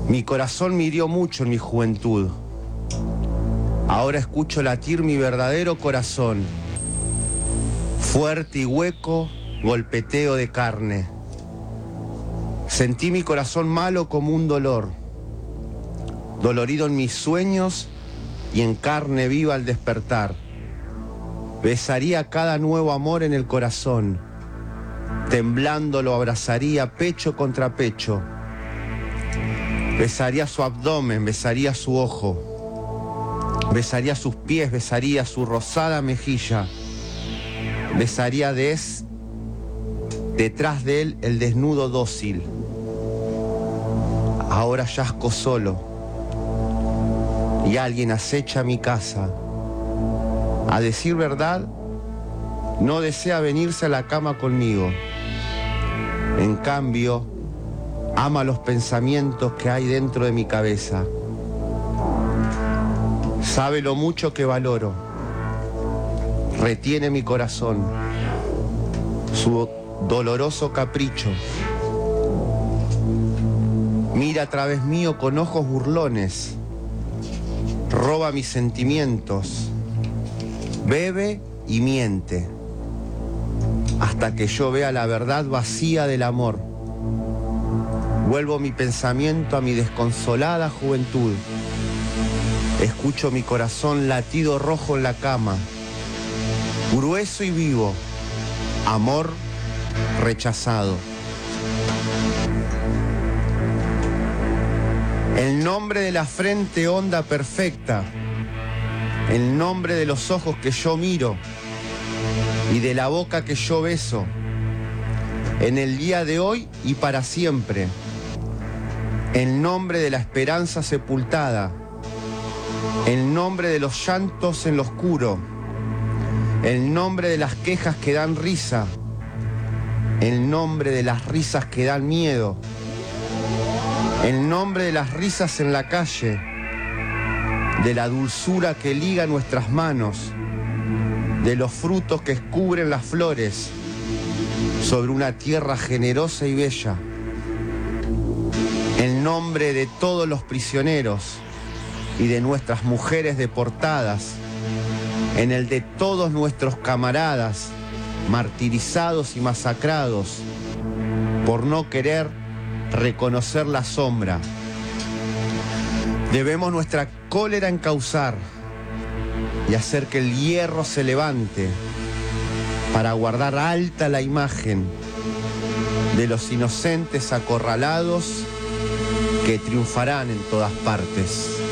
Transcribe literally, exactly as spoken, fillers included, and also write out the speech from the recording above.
Mi corazón me hirió mucho en mi juventud. Ahora escucho latir mi verdadero corazón. Fuerte y hueco, golpeteo de carne. Sentí mi corazón malo como un dolor. Dolorido en mis sueños y en carne viva al despertar. Besaría cada nuevo amor en el corazón. Temblando lo abrazaría pecho contra pecho. Besaría su abdomen, besaría su ojo. Besaría sus pies, besaría su rosada mejilla. Besaría des, detrás de él el desnudo dócil. Ahora yazco solo y alguien acecha mi casa. A decir verdad, no desea venirse a la cama conmigo. En cambio, ama los pensamientos que hay dentro de mi cabeza. Sabe lo mucho que valoro. Retiene mi corazón, su doloroso capricho. Mira a través mío con ojos burlones. Roba mis sentimientos. Bebe y miente. Hasta que yo vea la verdad vacía del amor. Vuelvo mi pensamiento a mi desconsolada juventud. Escucho mi corazón latido rojo en la cama. Grueso y vivo. Amor rechazado. El nombre de la frente honda perfecta. El nombre de los ojos que yo miro. Y de la boca que yo beso. En el día de hoy y para siempre. El nombre de la esperanza sepultada. El nombre de los llantos en lo oscuro. El nombre de las quejas que dan risa. El nombre de las risas que dan miedo. El nombre de las risas en la calle. De la dulzura que liga nuestras manos. De los frutos que cubren las flores. Sobre una tierra generosa y bella. El nombre de todos los prisioneros y de nuestras mujeres deportadas, en el de todos nuestros camaradas martirizados y masacrados por no querer reconocer la sombra. Debemos nuestra cólera encauzar y hacer que el hierro se levante para guardar alta la imagen de los inocentes acorralados que triunfarán en todas partes.